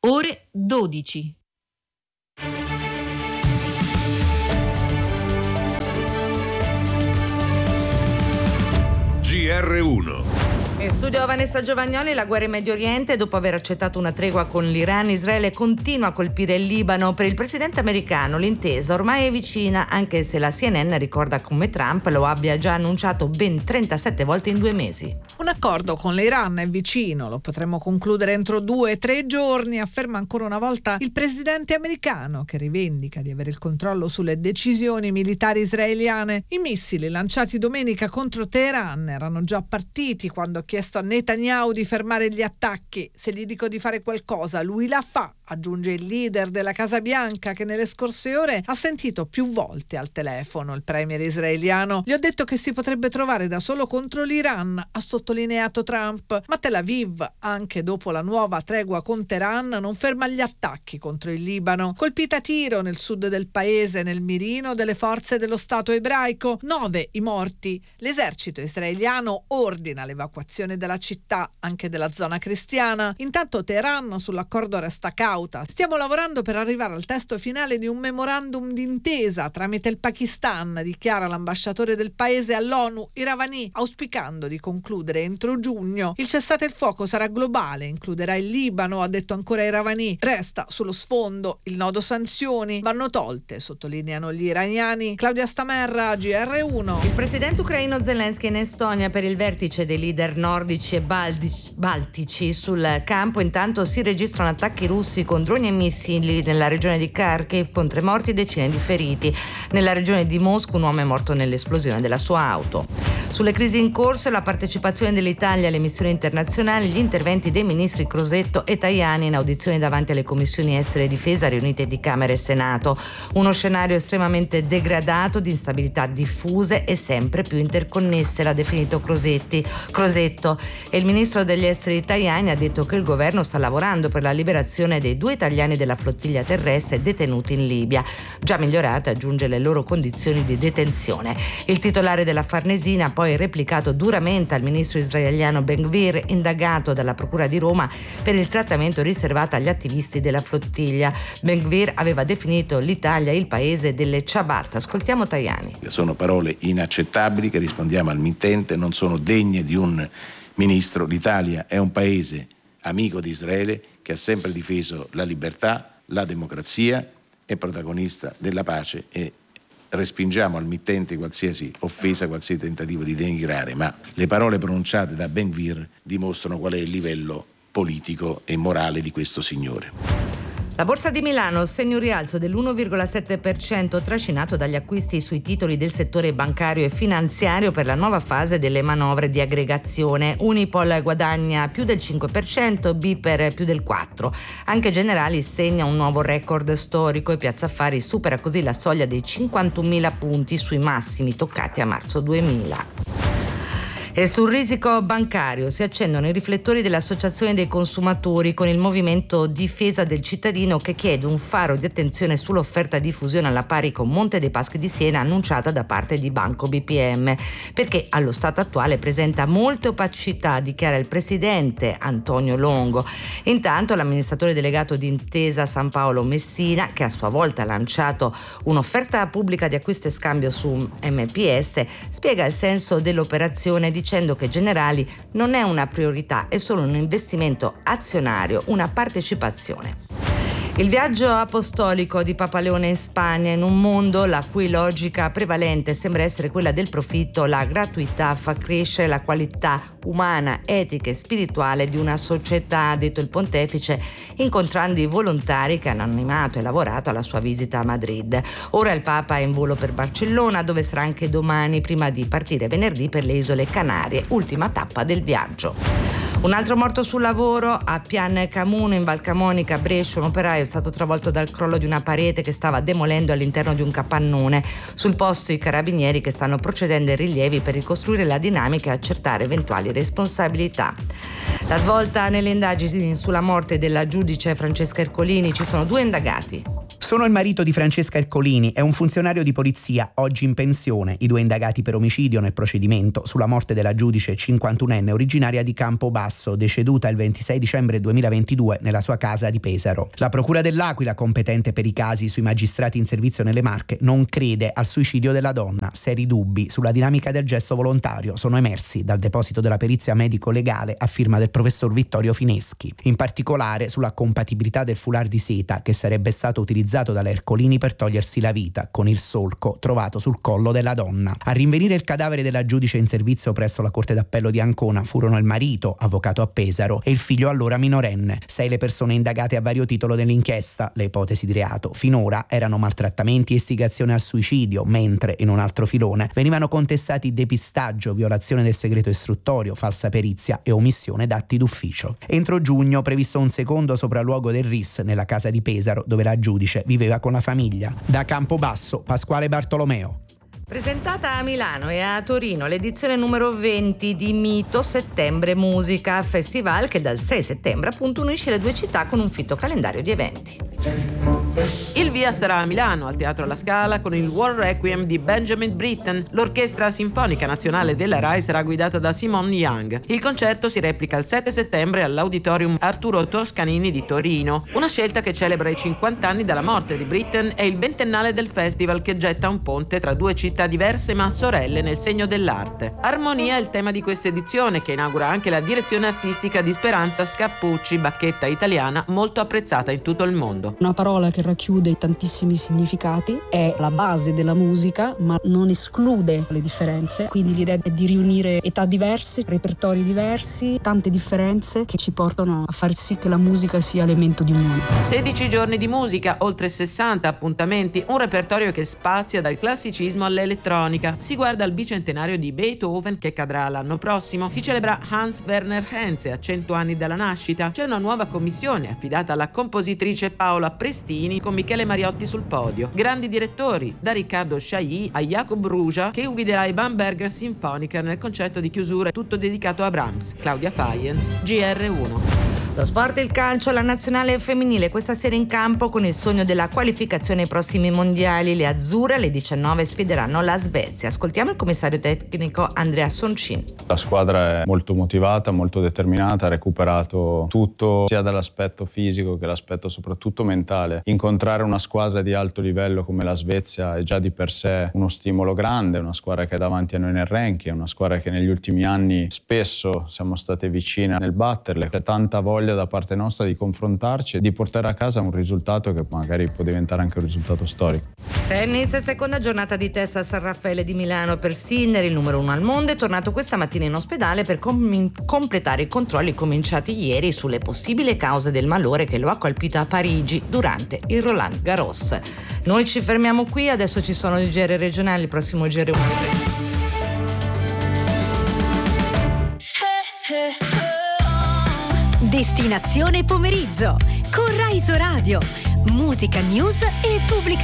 Ore 12. GR1. In studio Vanessa Giovagnoli. La guerra in Medio Oriente, dopo aver accettato una tregua con l'Iran, Israele continua a colpire il Libano. Per il presidente americano l'intesa ormai è vicina, anche se la CNN ricorda come Trump lo abbia già annunciato ben 37 volte in 2 mesi. Un accordo con l'Iran è vicino, lo potremmo concludere entro 2-3 giorni, afferma ancora una volta il presidente americano, che rivendica di avere il controllo sulle decisioni militari israeliane. I missili lanciati domenica contro Teheran erano già partiti quando ha chiesto a Netanyahu di fermare gli attacchi. Se gli dico di fare qualcosa, lui la fa, aggiunge il leader della Casa Bianca, che nelle scorse ore ha sentito più volte al telefono il premier israeliano. Gli ho detto che si potrebbe trovare da solo contro l'Iran, ha sottolineato Trump. Ma Tel Aviv, anche dopo la nuova tregua con Teheran, non ferma gli attacchi contro il Libano. Colpita a tiro nel sud del paese, nel mirino delle forze dello Stato ebraico. 9 i morti. L'esercito israeliano ordina l'evacuazione della città, anche della zona cristiana. Intanto Teheran sull'accordo resta cauta. Stiamo lavorando per arrivare al testo finale di un memorandum d'intesa tramite il Pakistan, dichiara l'ambasciatore del paese all'ONU, Iravani, auspicando di concludere entro giugno. Il cessate il fuoco sarà globale, includerà il Libano, ha detto ancora Iravani. Resta sullo sfondo il nodo sanzioni, vanno tolte, sottolineano gli iraniani. Claudia Stamerra, GR1. Il presidente ucraino Zelensky in Estonia per il vertice dei leader nordici e baltici. Sul campo intanto si registrano attacchi russi con droni e missili nella regione di Kharkiv, con 3 morti e decine di feriti. Nella regione di Mosca un uomo è morto nell'esplosione della sua auto. Sulle crisi in corso e la partecipazione dell'Italia alle missioni internazionali, gli interventi dei ministri Crosetto e Tajani in audizione davanti alle commissioni estere e difesa riunite di Camera e Senato. Uno scenario estremamente degradato, di instabilità diffuse e sempre più interconnesse, l'ha definito Crosetto. E il ministro degli esteri Tajani ha detto che il governo sta lavorando per la liberazione dei 2 italiani della flottiglia terrestre detenuti in Libia. Già migliorate, aggiunge, le loro condizioni di detenzione. Il titolare della Farnesina ha poi replicato duramente al ministro israeliano Ben-Gvir, indagato dalla Procura di Roma per il trattamento riservato agli attivisti della flottiglia. Ben-Gvir aveva definito l'Italia il paese delle ciabatte. Ascoltiamo Tajani. Sono parole inaccettabili che rispondiamo al mittente, non sono degne di un ministro. L'Italia è un paese amico di Israele che ha sempre difeso la libertà, la democrazia, è protagonista della pace e respingiamo al mittente qualsiasi offesa, qualsiasi tentativo di denigrare, ma le parole pronunciate da Ben-Gvir dimostrano qual è il livello politico e morale di questo signore. La Borsa di Milano segna un rialzo dell'1,7% trascinato dagli acquisti sui titoli del settore bancario e finanziario per la nuova fase delle manovre di aggregazione. Unipol guadagna più del 5%, BPER più del 4%. Anche Generali segna un nuovo record storico e Piazza Affari supera così la soglia dei 51.000 punti sui massimi toccati a marzo 2000. E sul risico bancario si accendono i riflettori dell'Associazione dei consumatori con il movimento Difesa del cittadino, che chiede un faro di attenzione sull'offerta di fusione alla pari con Monte dei Paschi di Siena annunciata da parte di Banco BPM, perché allo stato attuale presenta molte opacità, dichiara il presidente Antonio Longo. Intanto l'amministratore delegato di Intesa San Paolo Messina, che a sua volta ha lanciato un'offerta pubblica di acquisto e scambio su MPS, spiega il senso dell'operazione dicendo che Generali non è una priorità, è solo un investimento azionario, una partecipazione. Il viaggio apostolico di Papa Leone in Spagna, in un mondo la cui logica prevalente sembra essere quella del profitto, la gratuità fa crescere la qualità umana, etica e spirituale di una società, ha detto il pontefice, incontrando i volontari che hanno animato e lavorato alla sua visita a Madrid. Ora il Papa è in volo per Barcellona, dove sarà anche domani, prima di partire venerdì per le Isole Canarie, ultima tappa del viaggio. Un altro morto sul lavoro a Pian Camuno in Val Camonica, Brescia. Un operaio è stato travolto dal crollo di una parete che stava demolendo all'interno di un capannone. Sul posto i carabinieri che stanno procedendo ai rilievi per ricostruire la dinamica e accertare eventuali responsabilità. La svolta nelle indagini sulla morte della giudice Francesca Ercolini, ci sono 2 indagati. Sono il marito di Francesca Ercolini e un funzionario di polizia oggi in pensione, i due indagati per omicidio nel procedimento sulla morte della giudice 51enne originaria di Campobasso, deceduta il 26 dicembre 2022 nella sua casa di Pesaro. La Procura dell'Aquila, competente per i casi sui magistrati in servizio nelle Marche, non crede al suicidio della donna. Seri dubbi sulla dinamica del gesto volontario sono emersi dal deposito della perizia medico-legale a firma del professor Vittorio Fineschi, in particolare sulla compatibilità del foulard di seta che sarebbe stato utilizzato dalle Ercolini per togliersi la vita con il solco trovato sul collo della donna. A rinvenire il cadavere della giudice in servizio presso la Corte d'Appello di Ancona furono il marito, avvocato a Pesaro, e il figlio allora minorenne. 6 le persone indagate a vario titolo nell'inchiesta. Le ipotesi di reato finora erano maltrattamenti e istigazione al suicidio, mentre in un altro filone venivano contestati depistaggio, violazione del segreto istruttorio, falsa perizia e omissione d'atti d'ufficio. Entro giugno previsto un secondo sopralluogo del RIS nella casa di Pesaro, dove la giudice viveva con la famiglia. Da Campobasso, Pasquale Bartolomeo. Presentata a Milano e a Torino l'edizione numero 20 di Mito Settembre Musica, festival che dal 6 settembre appunto unisce le due città con un fitto calendario di eventi. Il via sarà a Milano, al Teatro La Scala, con il War Requiem di Benjamin Britten. L'Orchestra Sinfonica Nazionale della RAI sarà guidata da Simon Young. Il concerto si replica il 7 settembre all'Auditorium Arturo Toscanini di Torino. Una scelta che celebra i 50 anni dalla morte di Britten e il ventennale del festival, che getta un ponte tra due città diverse ma sorelle nel segno dell'arte. Armonia è il tema di questa edizione, che inaugura anche la direzione artistica di Speranza Scappucci, bacchetta italiana molto apprezzata in tutto il mondo. Una parola che racchiude tantissimi significati, è la base della musica ma non esclude le differenze, quindi l'idea è di riunire età diverse, repertori diversi, tante differenze che ci portano a far sì che la musica sia elemento di unione. 16 giorni di musica, oltre 60 appuntamenti, un repertorio che spazia dal classicismo all'elettronica. Si guarda al bicentenario di Beethoven, che cadrà l'anno prossimo, si celebra Hans Werner Henze a 100 anni dalla nascita, c'è una nuova commissione affidata alla compositrice Paola Prestini con Michele Mariotti sul podio. Grandi direttori, da Riccardo Chailly a Jacob Ruja, che guiderà i Bamberger Symphoniker nel concerto di chiusura tutto dedicato a Brahms. Claudia Faiens, GR1. Lo sport e il calcio, la nazionale femminile questa sera in campo con il sogno della qualificazione ai prossimi mondiali. Le azzurre alle 19 sfideranno la Svezia. Ascoltiamo il commissario tecnico Andrea Soncin. La squadra è molto motivata, molto determinata, ha recuperato tutto sia dall'aspetto fisico che l'aspetto soprattutto mentale. Incontrare una squadra di alto livello come la Svezia è già di per sé uno stimolo grande, una squadra che è davanti a noi nel ranking, una squadra che negli ultimi anni spesso siamo state vicine nel batterle. C'è tanta voglia da parte nostra di confrontarci e di portare a casa un risultato che magari può diventare anche un risultato storico. Tennis, seconda giornata di test a San Raffaele di Milano per Sinner, il numero 1 al mondo, è tornato questa mattina in ospedale per completare i controlli cominciati ieri sulle possibili cause del malore che lo ha colpito a Parigi durante il Roland Garros. Noi ci fermiamo qui, adesso ci sono i GR regionali, il prossimo GR1. Destinazione pomeriggio con Rai Radio, musica, news e pubblica